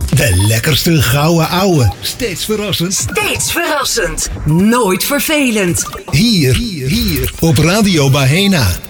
De lekkerste gouden ouwe. Steeds verrassend. Steeds verrassend. Nooit vervelend. Hier op Radio Bahena.